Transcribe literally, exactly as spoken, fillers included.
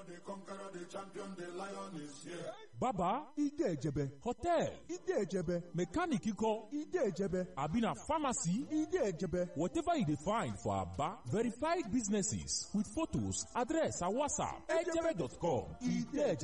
the conqueror, the champion, the lion is here. Baba, Ide Ejebe. Hotel, Ide Ejebe. Mechanic iko, Ide Ejebe. Abina Pharmacy, Ide Ejebe. Whatever you find for Aba, verified businesses with photos, address, and WhatsApp, ejebe dot com. Ide Ejebe.